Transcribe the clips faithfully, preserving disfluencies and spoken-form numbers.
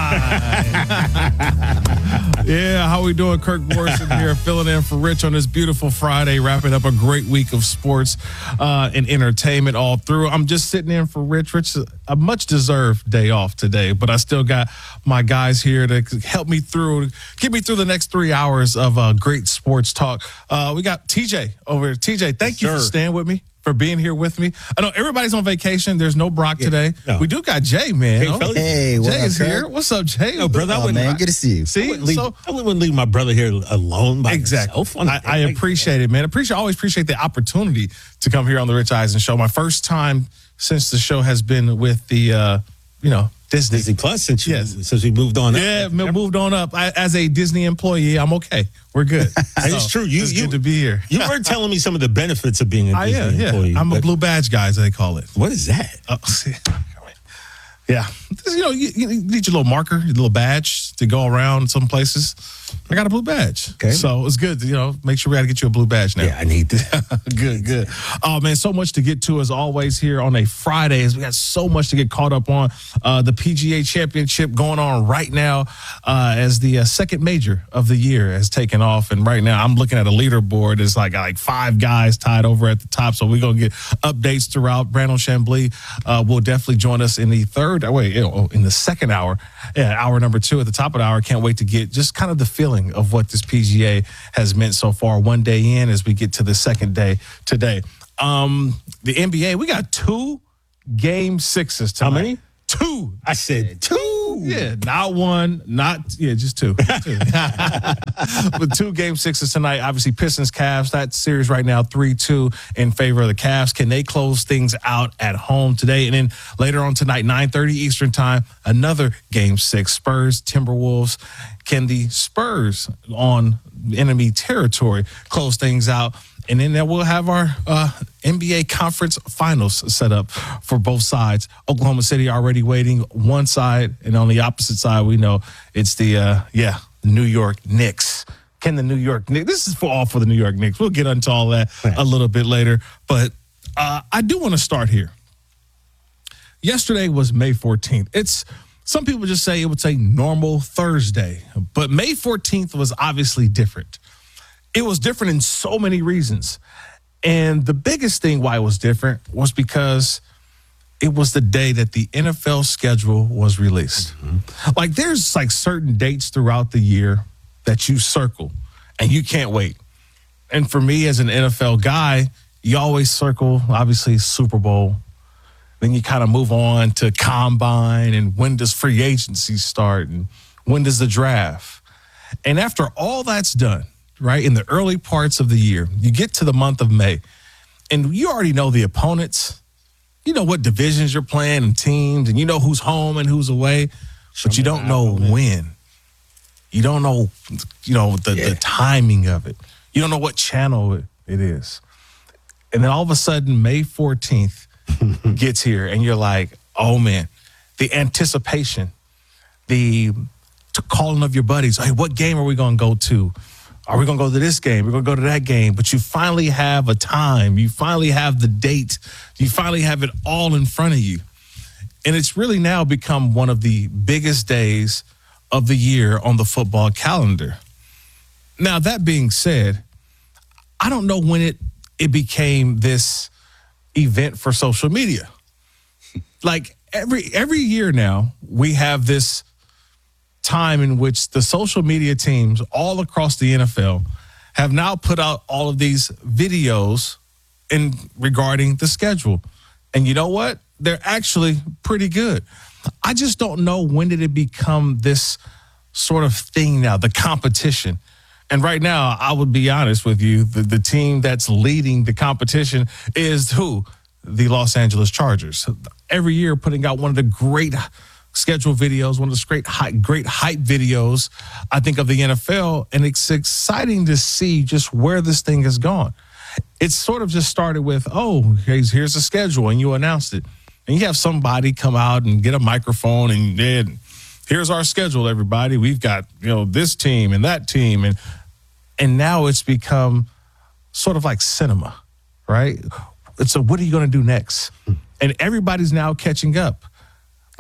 Yeah, how we doing? Kirk Morrison here, filling in for Rich on this beautiful Friday, wrapping up a great week of sports uh, and entertainment all through. I'm just sitting in for Rich. Rich, a much-deserved day off today, but I still got my guys here to help me through, get me through the next three hours of uh, great sports talk. Uh, we got T J over here. T J, thank yes, you sir. for staying with me, for being here with me. I know everybody's on vacation. There's no Brock Yeah, today. no. We do got Jay, man. Hey, Oh, fellas. Hey, what Jay up, is Kirk? here. What's up, Jay? No, brother, I Oh, wouldn't, man, good to see you. I See, wouldn't leave, so I wouldn't leave my brother here alone by exactly. himself. on I, the- I appreciate it, man. Appreciate, always appreciate the opportunity to come here on the Rich Eisen Show. My first time since the show has been with the, uh, you know, Disney. Disney Plus since, you, Yes. since we moved on. Yeah, mo- moved on up. I, as a Disney employee, I'm okay. We're good. It's true. You- it's you- good to be here. You were telling me some of the benefits of being a I Disney am, yeah. employee. I'm a but blue badge guy, as they call it. What is that? Oh, see. Yeah. You know, you, you need your little marker, your little badge to go around some places. I got a blue badge. Okay. So it's good to, you know, make sure we got to get you a blue badge now. Yeah, I need that. Good, good. Oh, man, so much to get to as always here on a Friday. As we got so much to get caught up on. Uh, the P G A Championship going on right now uh, as the uh, second major of the year has taken off. And right now I'm looking at a leaderboard. It's like, like five guys tied over at the top. So we're going to get updates throughout. Brandon Chambly uh, will definitely join us in the third, wait, oh, in the second hour, yeah, hour number two at the top of the hour. Can't wait to get just kind of the feeling of what this P G A has meant so far one day in as we get to the second day today. Um, the N B A, we got two game sixes tonight. How many? Two. I said two. Yeah, not one, not, yeah, just two. two. But two game sixes tonight. Obviously, Pistons, Cavs, that series right now, three two in favor of the Cavs. Can they close things out at home today? And then later on tonight, nine thirty Eastern time, another game six, Spurs, Timberwolves. Can the Spurs on enemy territory close things out? And then we'll have our uh, N B A conference finals set up for both sides. Oklahoma City already waiting one side, and on the opposite side, we know it's the, uh, yeah, New York Knicks. Can the New York Knicks, this is for all for the New York Knicks. We'll get into all that a little bit later. But uh, I do want to start here. Yesterday was May fourteenth. It's, some people just say it would say normal Thursday, but May fourteenth was obviously different. It was different in so many reasons. And the biggest thing why it was different was because it was the day that the N F L schedule was released. Mm-hmm. Like there's like certain dates throughout the year that you circle and you can't wait. And for me as an N F L guy, you always circle, obviously, Super Bowl. Then you kind of move on to combine and when does free agency start and when does the draft? And after all that's done, right, in the early parts of the year, you get to the month of May, and you already know the opponents. You know what divisions you're playing and teams, and you know who's home and who's away, but you don't know when. You don't know, you know, the, Yeah. the timing of it. You don't know what channel it, it is. And then all of a sudden, May fourteenth gets here, and you're like, oh, man, the anticipation, the t- calling of your buddies. Hey, what game are we going to go to? Are we going to go to this game? We're going to go to that game. But you finally have a time. You finally have the date. You finally have it all in front of you. And it's really now become one of the biggest days of the year on the football calendar. Now, that being said, I don't know when it, it became this event for social media. Like every every year now, we have this time in which the social media teams all across the N F L have now put out all of these videos in regarding the schedule. And you know what? They're actually pretty good. I just don't know when did it become this sort of thing now, the competition. And right now, I would be honest with you, the, the team that's leading the competition is who? The Los Angeles Chargers. Every year putting out one of the great schedule videos, one of the great hype, great hype videos, I think, of the N F L. And it's exciting to see just where this thing has gone. It's sort of just started with, oh, here's, here's the schedule, and you announced it. And you have somebody come out and get a microphone and then here's our schedule, everybody. We've got, you know, this team and that team. And and now it's become sort of like cinema, right? It's a, what are you going to do next? And everybody's now catching up.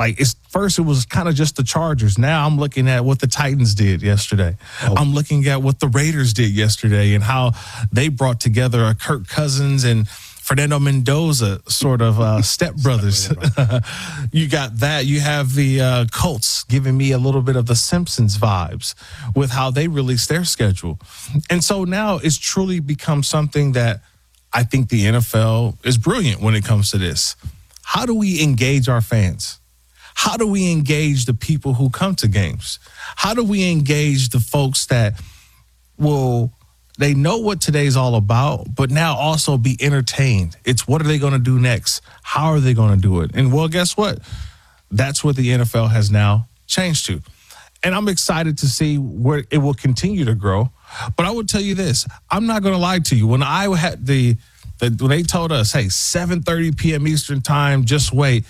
Like it's first, it was kind of just the Chargers. Now I'm looking at what the Titans did yesterday. Oh. I'm looking at what the Raiders did yesterday and how they brought together a Kirk Cousins and Fernando Mendoza sort of uh, stepbrothers. You got that. You have the uh, Colts giving me a little bit of the Simpsons vibes with how they release their schedule. And so now it's truly become something that I think the N F L is brilliant when it comes to this. How do we engage our fans? How do we engage the people who come to games? How do we engage the folks that will, they know what today's all about, but now also be entertained? It's what are they going to do next? How are they going to do it? And well, guess what? That's what the N F L has now changed to. And I'm excited to see where it will continue to grow. But I would tell you this, I'm not going to lie to you. When I had the, the when they told us, hey, seven thirty p.m. Eastern time, just wait,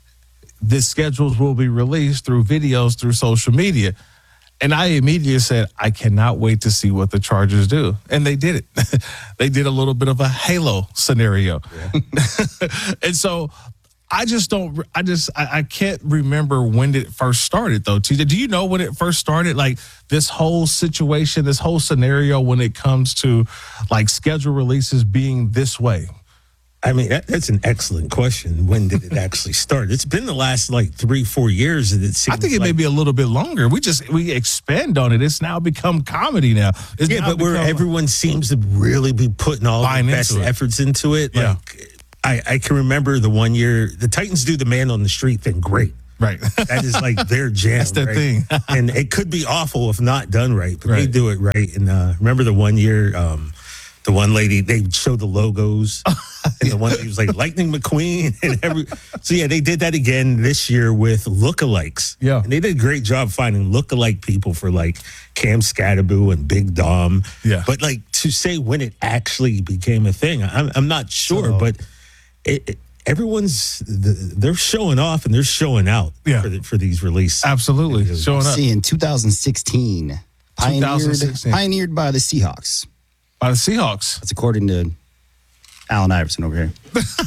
the schedules will be released through videos, through social media. And I immediately said, I cannot wait to see what the Chargers do. And they did it. They did a little bit of a Halo scenario. Yeah. And so I just don't, I just, I, I can't remember when did it first started though. T J, do you know when it first started? Like this whole situation, this whole scenario when it comes to like schedule releases being this way? I mean, that, that's an excellent question. When did it actually start? It's been the last like three, four years. That it seems I think it like, may be a little bit longer. We just, we expand on it. It's now become comedy now. It's yeah, now but where become, everyone seems to really be putting all the best into efforts into it. Yeah. Like, I, I can remember the one year the Titans do the man on the street thing great. Right. That is like their jam. That's their right? thing. And it could be awful if not done right, but Right. they do it right. And uh, remember the one year, um, the one lady, they showed the logos. And the one lady was like Lightning McQueen. And every So, yeah, they did that again this year with lookalikes. Yeah. And they did a great job finding lookalike people for like Cam Scatterboo and Big Dom. Yeah. But like to say when it actually became a thing, I'm, I'm not sure, So- but it, it, everyone's, they're showing off and they're showing out Yeah. for, the, for these releases. Absolutely. Showing up See, in two thousand sixteen, pioneered, twenty sixteen. pioneered by the Seahawks. by the Seahawks. That's according to Allen Iverson over here.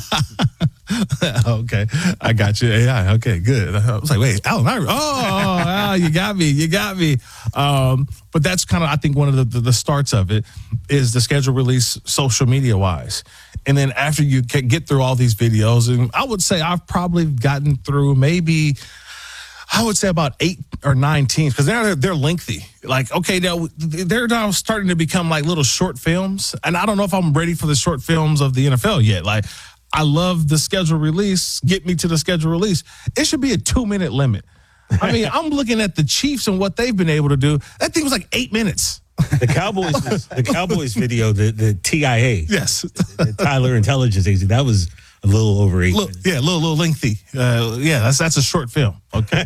Okay, I got you. A I. Okay, good. I was like, wait, Allen Iverson. Oh, oh, you got me. You got me. Um, but that's kind of, I think, one of the, the, the starts of it is the schedule release social media wise. And then after you get get through all these videos, and I would say I've probably gotten through maybe, I would say about eight or nine teams because they're they're lengthy. Like, okay, now they're now starting to become like little short films, and I don't know if I'm ready for the short films of the N F L yet. Like, I love the schedule release. Get me to the schedule release. It should be a two minute limit. I mean, I'm looking at the Chiefs and what they've been able to do. That thing was like eight minutes. The Cowboys, the Cowboys video, the the T I A, Yes, the Tyler Intelligence Agency, that was a little over eight. Little- minutes. yeah, a little little lengthy. Uh, yeah, that's that's a short film. Okay.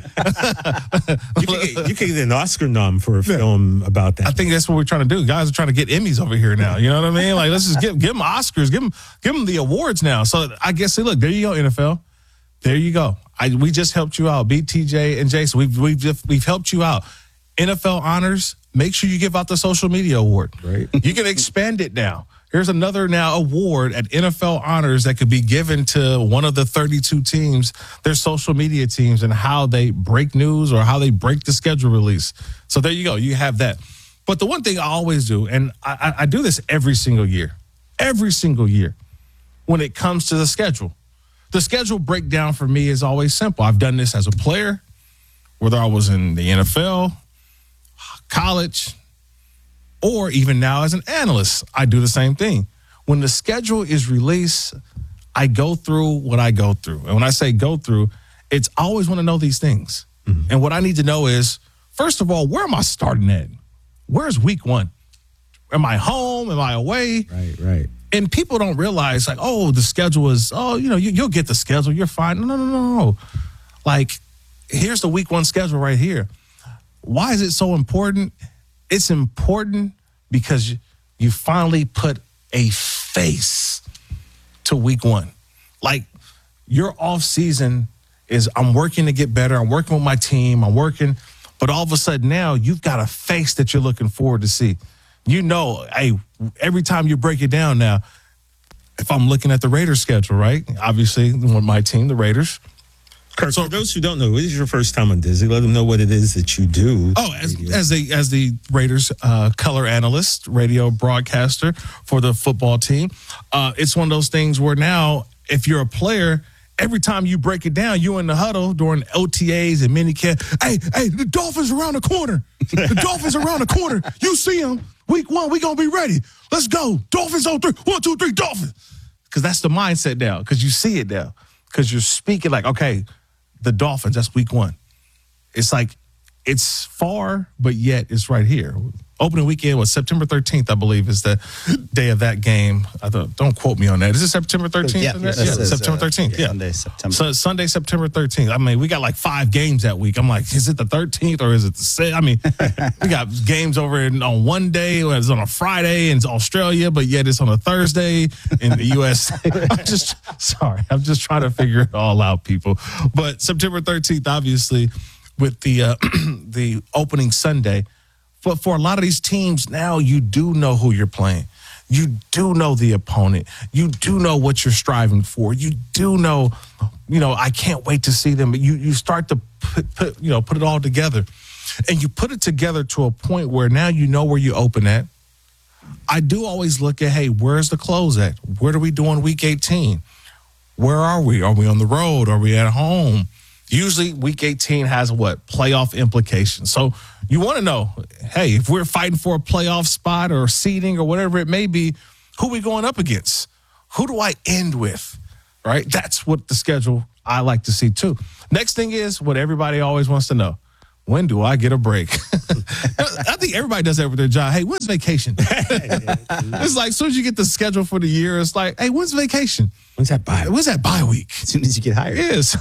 You can get, you can get an Oscar nom for a film about that. I think that's what we're trying to do. Guys are trying to get Emmys over here now. You know what I mean? Like, let's just give give them Oscars, give them give them the awards now. So I guess, see, look, there you go, N F L. There you go. I we just helped you out, B T J and Jason. We've we've just, we've helped you out. N F L honors. Make sure you give out the social media award. Right. You can expand it now. Here's another now award at N F L honors that could be given to one of the thirty-two teams, their social media teams, and how they break news or how they break the schedule release. So there you go. You have that. But the one thing I always do, and I, I, I do this every single year, every single year, when it comes to the schedule, the schedule breakdown for me is always simple. I've done this as a player, whether I was in the N F L, college, or even now as an analyst, I do the same thing. When the schedule is released, I go through what I go through. And when I say go through, it's I always want to know these things. Mm-hmm. And what I need to know is, first of all, where am I starting at? Where's week one? Am I home? Am I away? Right, right. And people don't realize, like, oh, the schedule is, oh, you know, you, you'll get the schedule. You're fine. No, no, no, no. Like, here's the week one schedule right here. Why is it so important? It's important because you finally put a face to week one. Like, your off season is I'm working to get better. I'm working with my team. I'm working. But all of a sudden now you've got a face that you're looking forward to see. You know, hey, every time you break it down now, if I'm looking at the Raiders schedule, right? Obviously, with my team, the Raiders, Kirk, so, for those who don't know, this is your first time on Disney. Let them know what it is that you do. Oh, as, as the as the Raiders uh, color analyst, radio broadcaster for the football team, uh, it's one of those things where now, if you're a player, every time you break it down, you in the huddle during O T As and minicamp. Hey, hey, the Dolphins around the corner. The Dolphins around the corner. You see them. Week one, we gonna be ready. Let's go. Dolphins on three. One, two, three. Dolphins. Because that's the mindset now. Because you see it now. Because you're speaking like, okay, the Dolphins. That's week one. It's like it's far, but yet it's right here. Opening weekend was September thirteenth, I believe, is the day of that game. I don't, don't quote me on that. Is it September thirteenth? Yeah, yeah, yeah September thirteenth. Uh, yeah, yeah, Sunday, September. So Sunday, September thirteenth. I mean, we got like five games that week. I'm like, is it the thirteenth or is it the sixth? I mean, we got games over in, on one day, or it's on a Friday in Australia, but yet it's on a Thursday in the U S. I'm just sorry. I'm just trying to figure it all out, people. But September thirteenth, obviously, with the uh, the opening Sunday. But for a lot of these teams now, you do know who you're playing. You do know the opponent. You do know what you're striving for. You do know, you know, I can't wait to see them. You you start to put, put you know put it all together, and you put it together to a point where now you know where you open at. I do always look at, hey, where's the close at? What are we doing week eighteen? Where are we? Are we on the road? Are we at home? Usually week eighteen has what? Playoff implications. So you want to know, hey, if we're fighting for a playoff spot or seeding or whatever it may be, who are we going up against? Who do I end with? Right? That's what the schedule I like to see too. Next thing is what everybody always wants to know. When do I get a break? I think everybody does that with their job. Hey, when's vacation? It's like as soon as you get the schedule for the year, it's like, hey, when's vacation? When's that bye? When's that bye week? As soon as you get hired. Yes.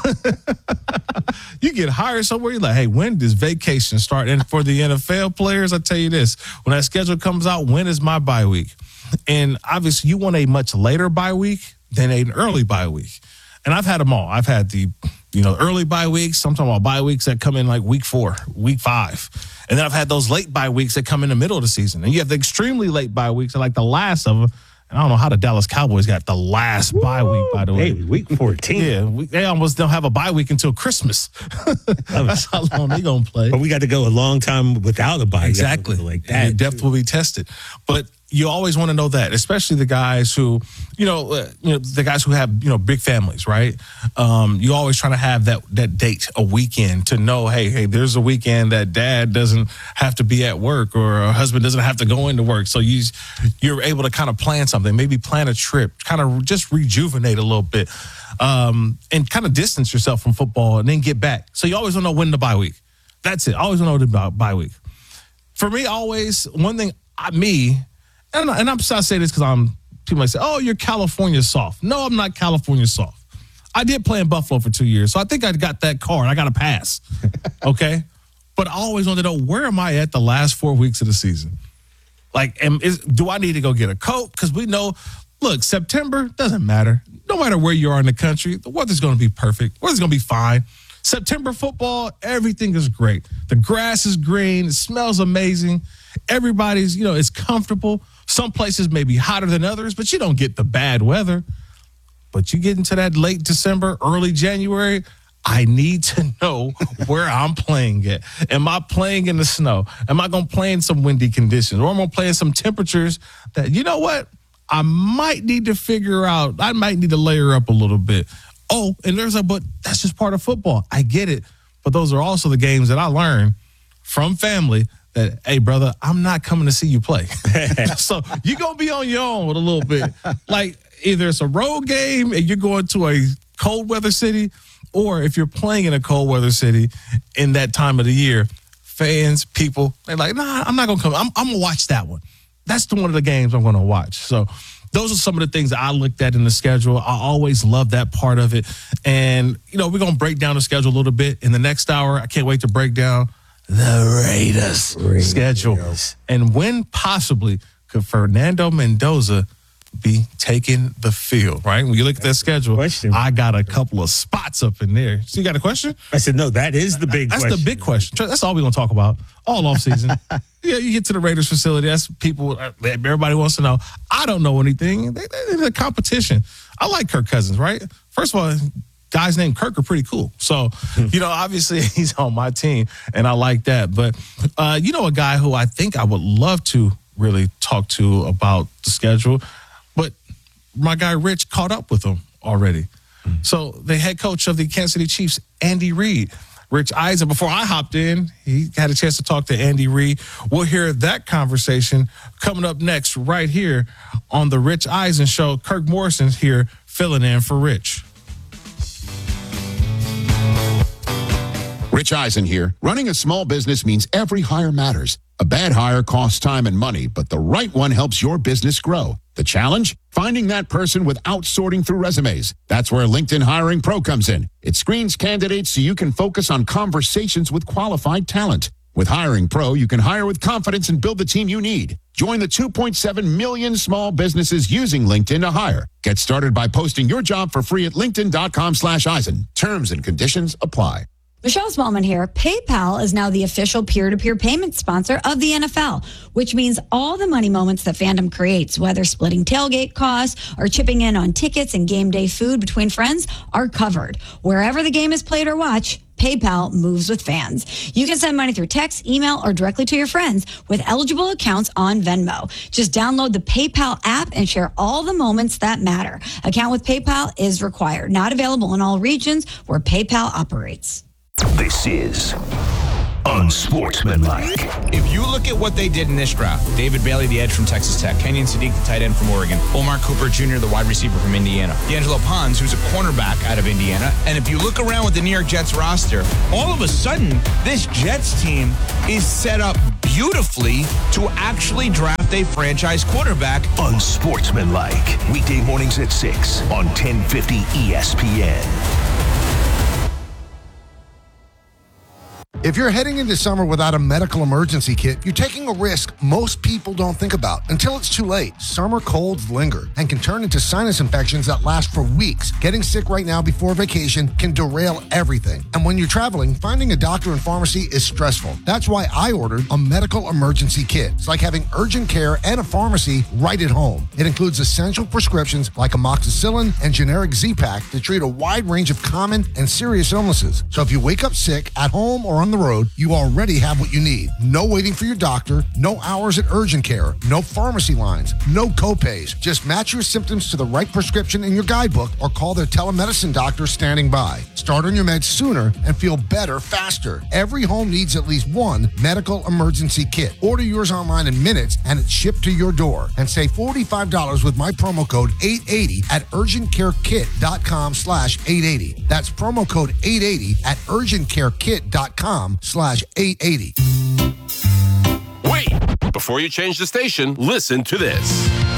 You get hired somewhere, you're like, hey, when does vacation start? And for the N F L players, I tell you this, when that schedule comes out, when is my bye week? And obviously you want a much later bye week than an early bye week. And I've had them all. I've had the, you know, early bye weeks. Sometimes about bye weeks that come in like week four, week five. And then I've had those late bye weeks that come in the middle of the season. And you have the extremely late bye weeks, like the last of them. And I don't know how the Dallas Cowboys got the last Woo! bye week, by the way. Hey, week fourteen. Yeah, we, they almost don't have a bye week until Christmas. That's how long they going to play. But we got to go a long time without a bye. Exactly. Like that. Your depth will be tested. But you always want to know that, especially the guys who, you know, uh, you know, the guys who have, you know, big families, right? Um, you always trying to have that that date, a weekend, to know, hey, hey, there's a weekend that dad doesn't have to be at work or a husband doesn't have to go into work. So you, you're able to kind of plan something, maybe plan a trip, kind of just rejuvenate a little bit, um, and kind of distance yourself from football and then get back. So you always want to know when the bye week. That's it. Always want to know the bye week. For me, always, one thing, I, me, And, and I'm I say this because I'm people might say, "Oh, you're California soft." No, I'm not California soft. I did play in Buffalo for two years, so I think I got that card. I got a pass, okay. But I always want to know, where am I at the last four weeks of the season? Like, am, is, do I need to go get a coat? Because we know, look, September doesn't matter. No matter where you are in the country, the weather's going to be perfect. Weather's going to be fine. September football, everything is great. The grass is green. It smells amazing. Everybody's, you know, it's comfortable. Some places may be hotter than others, but you don't get the bad weather. But you get into that late December, early January, I need to know where I'm playing at. Am I playing in the snow? Am I going to play in some windy conditions? Or am I going to play in some temperatures that, you know what, I might need to figure out. I might need to layer up a little bit. Oh, and there's a, but that's just part of football. I get it. But those are also the games that I learned from family that, hey, brother, I'm not coming to see you play. So you're going to be on your own with a little bit. Like, either it's a road game and you're going to a cold weather city, or if you're playing in a cold weather city in that time of the year, fans, people, they're like, nah, I'm not going to come. I'm, I'm going to watch that one. That's the one of the games I'm going to watch. So those are some of the things that I looked at in the schedule. I always love that part of it. And, you know, we're going to break down the schedule a little bit in the next hour. I can't wait to break down the Raiders, Raiders schedule. And when possibly could Fernando Mendoza be taking the field, right? When you look at that schedule, question. I got a couple of spots up in there. So you got a question? I said, no, that is the big that's question. That's the big question. That's all we're going to talk about all offseason. Yeah, you get to the Raiders facility. That's people, everybody wants to know. I don't know anything. They, they're in a competition. I like Kirk Cousins, right? First of all, guys named Kirk are pretty cool. So, you know, obviously he's on my team, and I like that. But, uh, you know, a guy who I think I would love to really talk to about the schedule, but my guy Rich caught up with him already. Mm-hmm. So the head coach of the Kansas City Chiefs, Andy Reid, Rich Eisen, before I hopped in, he had a chance to talk to Andy Reid. We'll hear that conversation coming up next right here on the Rich Eisen Show. Kirk Morrison's here filling in for Rich. Rich Eisen here. Running a small business means every hire matters. A bad hire costs time and money, but the right one helps your business grow. The challenge? Finding that person without sorting through resumes. That's where LinkedIn Hiring Pro comes in. It screens candidates so you can focus on conversations with qualified talent. With Hiring Pro, you can hire with confidence and build the team you need. Join the two point seven million small businesses using LinkedIn to hire. Get started by posting your job for free at linkedin.com slash Eisen. Terms and conditions apply. Michelle Smallman here. PayPal is now the official peer-to-peer payment sponsor of the N F L, which means all the money moments that fandom creates, whether splitting tailgate costs or chipping in on tickets and game day food between friends, are covered. Wherever the game is played or watched, PayPal moves with fans. You can send money through text, email, or directly to your friends with eligible accounts on Venmo. Just download the PayPal app and share all the moments that matter. Account with PayPal is required. Not available in all regions where PayPal operates. This is Unsportsmanlike. If you look at what they did in this draft, David Bailey, the edge from Texas Tech, Kenyon Sadiq, the tight end from Oregon, Omar Cooper Junior, the wide receiver from Indiana, D'Angelo Pons, who's a cornerback out of Indiana. And if you look around with the New York Jets roster, all of a sudden, this Jets team is set up beautifully to actually draft a franchise quarterback. Unsportsmanlike. Weekday mornings at six on ten fifty E S P N. If you're heading into summer without a medical emergency kit, you're taking a risk most people don't think about until it's too late. Summer colds linger and can turn into sinus infections that last for weeks. Getting sick right now before vacation can derail everything. And when you're traveling, finding a doctor and pharmacy is stressful. That's why I ordered a medical emergency kit. It's like having urgent care and a pharmacy right at home. It includes essential prescriptions like amoxicillin and generic Z-Pak to treat a wide range of common and serious illnesses. So if you wake up sick at home or on the road, you already have what you need. No waiting for your doctor, no hours at urgent care, no pharmacy lines, no copays. Just match your symptoms to the right prescription in your guidebook or call their telemedicine doctor standing by. Start on your meds sooner and feel better faster. Every home needs at least one medical emergency kit. Order yours online in minutes and it's shipped to your door. And save forty-five dollars with my promo code eight eighty at urgentcarekit.com slash 880. That's promo code eight eighty at urgentcarekit.com slash 880. Wait! Before you change the station, listen to this.